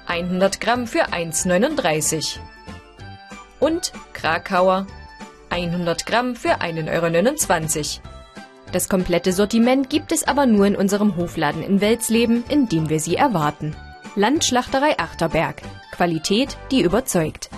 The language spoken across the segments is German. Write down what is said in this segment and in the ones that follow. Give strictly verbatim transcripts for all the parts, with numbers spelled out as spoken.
hundert Gramm für eins neununddreißig. Und Krakauer hundert Gramm für ein Euro neunundzwanzig. Das komplette Sortiment gibt es aber nur in unserem Hofladen in Welsleben, in dem wir Sie erwarten. Landschlachterei Achterberg. Qualität, die überzeugt.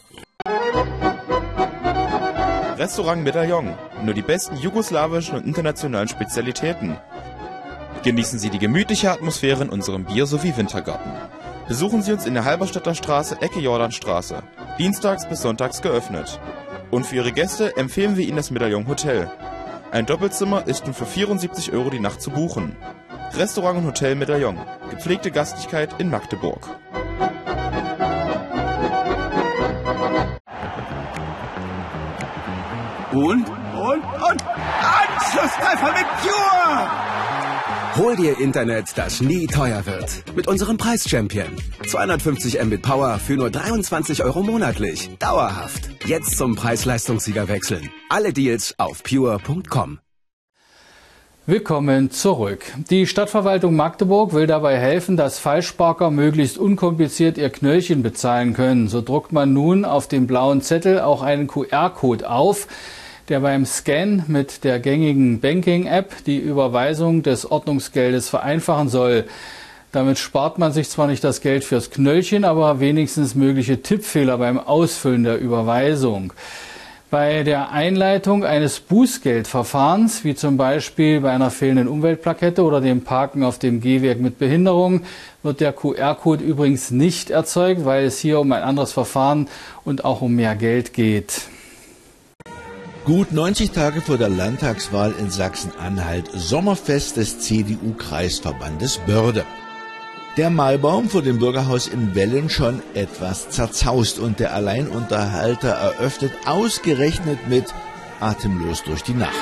Restaurant Medaillon. Nur die besten jugoslawischen und internationalen Spezialitäten. Genießen Sie die gemütliche Atmosphäre in unserem Bier- sowie Wintergarten. Besuchen Sie uns in der Halberstädter Straße, Ecke Jordanstraße. Dienstags bis sonntags geöffnet. Und für Ihre Gäste empfehlen wir Ihnen das Medaillon Hotel. Ein Doppelzimmer ist nun für vierundsiebzig Euro die Nacht zu buchen. Restaurant und Hotel Medaillon. Gepflegte Gastlichkeit in Magdeburg. Und, und, und, Anschlusstreffer mit Pure! Hol dir Internet, das nie teuer wird. Mit unserem Preis-Champion. zweihundertfünfzig Mbit Power für nur dreiundzwanzig Euro monatlich. Dauerhaft. Jetzt zum Preis-Leistungssieger wechseln. Alle Deals auf pure punkt com. Willkommen zurück. Die Stadtverwaltung Magdeburg will dabei helfen, dass Falschparker möglichst unkompliziert ihr Knöllchen bezahlen können. So druckt man nun auf dem blauen Zettel auch einen Q R-Code auf, der beim Scan mit der gängigen Banking-App die Überweisung des Ordnungsgeldes vereinfachen soll. Damit spart man sich zwar nicht das Geld fürs Knöllchen, aber wenigstens mögliche Tippfehler beim Ausfüllen der Überweisung. Bei der Einleitung eines Bußgeldverfahrens, wie zum Beispiel bei einer fehlenden Umweltplakette oder dem Parken auf dem Gehweg mit Behinderung, wird der Q R-Code übrigens nicht erzeugt, weil es hier um ein anderes Verfahren und auch um mehr Geld geht. Gut neunzig Tage vor der Landtagswahl in Sachsen-Anhalt, Sommerfest des C D U-Kreisverbandes Börde. Der Maibaum vor dem Bürgerhaus in Wellen schon etwas zerzaust und der Alleinunterhalter eröffnet ausgerechnet mit Atemlos durch die Nacht.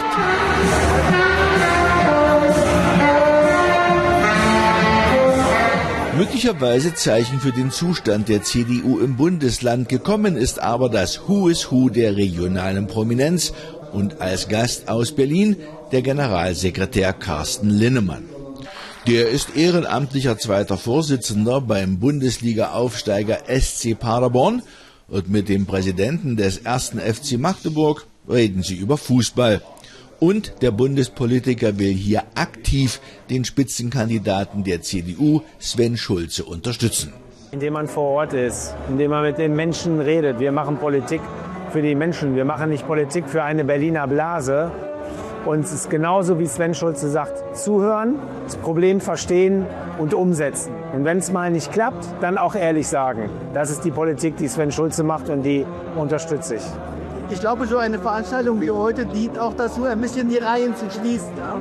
Möglicherweise Zeichen für den Zustand der C D U im Bundesland. Gekommen ist aber das Who is Who der regionalen Prominenz und als Gast aus Berlin der Generalsekretär Carsten Linnemann. Der ist ehrenamtlicher zweiter Vorsitzender beim Bundesliga-Aufsteiger S C Paderborn und mit dem Präsidenten des ersten F C Magdeburg reden sie über Fußball. Und der Bundespolitiker will hier aktiv den Spitzenkandidaten der C D U, Sven Schulze, unterstützen. Indem man vor Ort ist, indem man mit den Menschen redet. Wir machen Politik für die Menschen. Wir machen nicht Politik für eine Berliner Blase. Und es ist genauso, wie Sven Schulze sagt, zuhören, das Problem verstehen und umsetzen. Und wenn es mal nicht klappt, dann auch ehrlich sagen. Das ist die Politik, die Sven Schulze macht und die unterstütze ich. Ich glaube, so eine Veranstaltung wie heute dient auch dazu, ein bisschen die Reihen zu schließen. Ja?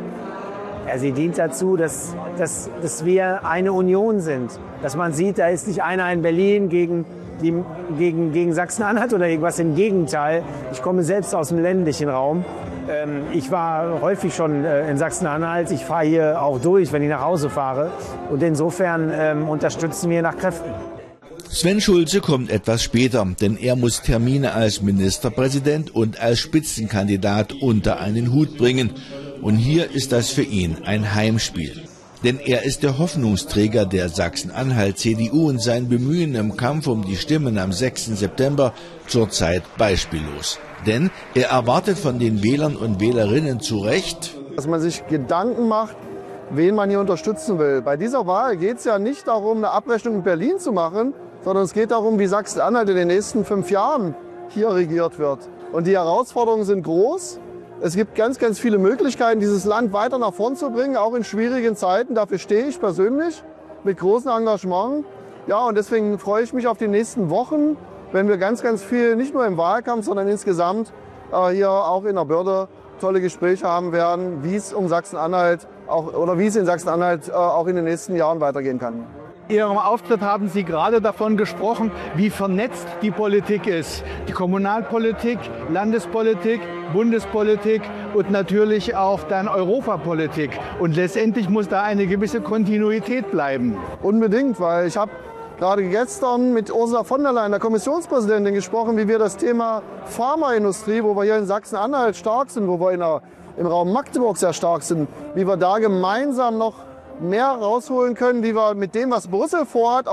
Ja, sie dient dazu, dass, dass, dass wir eine Union sind. Dass man sieht, da ist nicht einer in Berlin gegen, die, gegen, gegen Sachsen-Anhalt oder irgendwas. Im Gegenteil, ich komme selbst aus dem ländlichen Raum. Ähm, ich war häufig schon äh, in Sachsen-Anhalt. Ich fahre hier auch durch, wenn ich nach Hause fahre. Und insofern ähm, unterstützen wir nach Kräften. Sven Schulze kommt etwas später, denn er muss Termine als Ministerpräsident und als Spitzenkandidat unter einen Hut bringen. Und hier ist das für ihn ein Heimspiel. Denn er ist der Hoffnungsträger der Sachsen-Anhalt-C D U und sein Bemühen im Kampf um die Stimmen am sechsten September zurzeit beispiellos. Denn er erwartet von den Wählern und Wählerinnen zu Recht, dass man sich Gedanken macht, wen man hier unterstützen will. Bei dieser Wahl geht es ja nicht darum, eine Abrechnung in Berlin zu machen, sondern es geht darum, wie Sachsen-Anhalt in den nächsten fünf Jahren hier regiert wird. Und die Herausforderungen sind groß. Es gibt ganz, ganz viele Möglichkeiten, dieses Land weiter nach vorn zu bringen, auch in schwierigen Zeiten. Dafür stehe ich persönlich mit großem Engagement. Ja, und deswegen freue ich mich auf die nächsten Wochen, wenn wir ganz, ganz viel, nicht nur im Wahlkampf, sondern insgesamt äh, hier auch in der Börde tolle Gespräche haben werden, wie es um Sachsen-Anhalt auch, oder wie es in Sachsen-Anhalt äh, auch in den nächsten Jahren weitergehen kann. In Ihrem Auftritt haben Sie gerade davon gesprochen, wie vernetzt die Politik ist. Die Kommunalpolitik, Landespolitik, Bundespolitik und natürlich auch dann Europapolitik. Und letztendlich muss da eine gewisse Kontinuität bleiben. Unbedingt, weil ich habe gerade gestern mit Ursula von der Leyen, der Kommissionspräsidentin, gesprochen, wie wir das Thema Pharmaindustrie, wo wir hier in Sachsen-Anhalt stark sind, wo wir in der, im Raum Magdeburg sehr stark sind, wie wir da gemeinsam noch mehr rausholen können, wie wir mit dem, was Brüssel vorhat,